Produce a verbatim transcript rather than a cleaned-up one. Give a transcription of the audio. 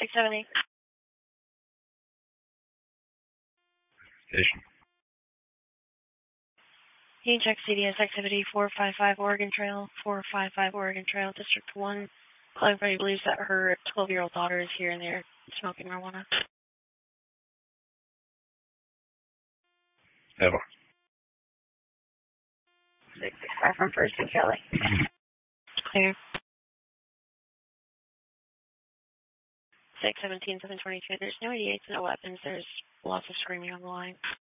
six seventy. Station. You can check C D S activity four five five Oregon Trail, four five five Oregon Trail, District one. Client party believes that her twelve-year-old daughter is here and there smoking marijuana. Over. six six five from First and Kelly. Clear. six seventeen, seven twenty-two. There's no eighty-eights, no weapons. There's lots of screaming on the line.